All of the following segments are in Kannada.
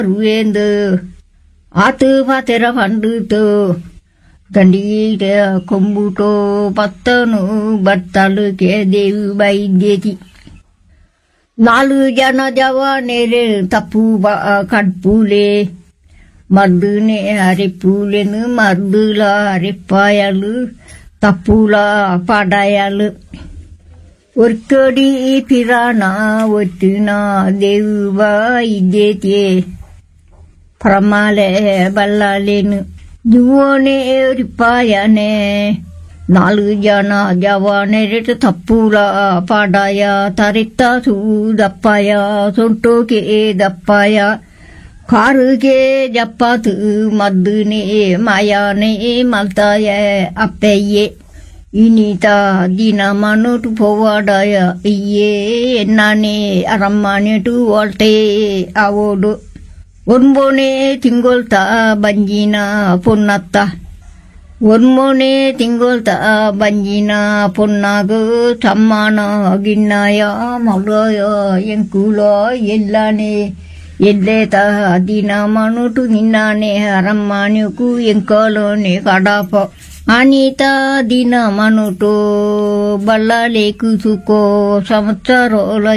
ruendo atu patera panduto gandira kombuto pattanu battalu ke devi baideti nalu jana jawanere tapu kadpule mardune aripulenu mardula aripayalu tapula padayalu ಒರ್ಕಡಿ ಪಿರಾಣ ಒಟ್ಟಿನ ದೇವ ಇದ್ದೇತಿ ಪ್ರಮಾಲೆ ಬಲ್ಲಾಲೇನು ಜುವೋನೆ ರಿಪಾಯನೆ 4 ಜನ ಜವಾನೆರೆಟ ತಪ್ಪುಲ ಪಾಡಾಯ ತರಿತ್ತ ಸೂದಪ್ಪಾಯ ಸೊಂಟೋಕೆ ದಪ್ಪಾಯ ಕಾರುಗೆ ಜಪ್ಪಾತು ಮದ್ದುನೆ ಮಾಯಾನೆ ಮಲ್ತಾಯ ಅಪ್ಪಯ್ಯೆ Inita dina manut powadaya iye nane aramane tu walte awodo onbone tingolta banjina ponnatta onmone tingolta banjina ponnagu sammana ginnaya malaya yenkulo yellane yelleta dina manutu ninnane arammaneku yenkalone kadapa Anita dina manuto ballale kusuko samsarola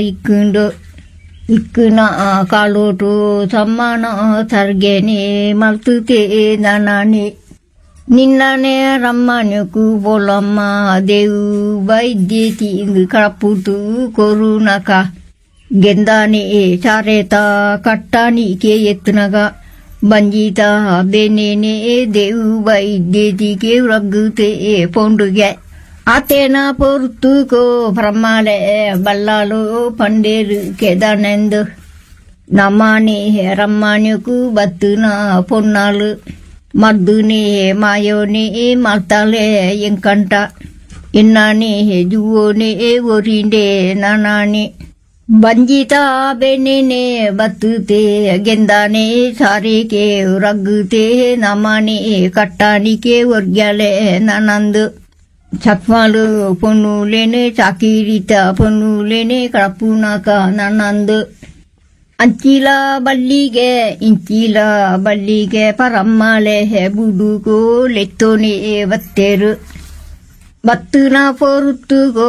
ikkuna kaloto sammana sargene maltute nanane ninnane rammaneku bolamma devu vaidyeti kraputu korunaka gendane chareta kattani ke yetnaga ಬಂಜಿತಾ ಬೆನೇನೆ Devu ವೈದ್ಯತಿಗೆ ರಗ್ಗುತೆ ಪೊಂಡುಗೆ ಆತೇನ ಪೊರ್ತುಕೋ ಬ್ರಹ್ಮಾಲೆ ಬಲ್ಲಾಲು ಪಂಡೇರು ಕೆದನೆಂದು ನಮಾನೆ ರಮ್ಮಾನ್ಯಕು ಬತ್ತುನ ಪೊನ್ನಾಲು ಮದ್ದುನೆ ಮಾಯೋನೆ ಮಲ್ತಾಲೆ ಎಂಕಂಟ ಎನ್ನಾನೆ ಜುವೋನೆ ಒರಿಂಡೆ ನಾನಾನೆ ಬಂಜಿತಾ ಬೆನೇನೆ ಬತ್ತುತೆ ಗೆಂದಾನೆ ಸಾರಿಕೆ ರಗ್ಗುತೆ ನಮಾನೆ ಕಟ್ಟಾನಿಕೆ ವರ್ಗ್ಯಾಲೆ ನನಂದು ಚಕ್ಮಾಲು ಪೊನ್ನುಲೇನೆ ಚಾಕಿರಿತ ಪೊನ್ನುಲೇನೆ ಕಳಪುನಕ ನನಂದು ಅಂಚಿಲ ಬಲ್ಲಿಗೆ ಪರಮ್ಮಲೆ ಬುಡುಗೋ ಲೆತ್ತೋನೆ ಬತ್ತೇರು ಬತ್ತುನ ಪೊರುತ್ತುಗೋ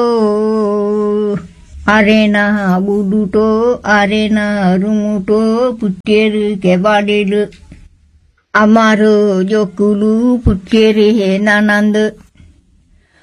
Arena buduto arena rumuto puteri kebadilu amaru jokulu puteri nanandu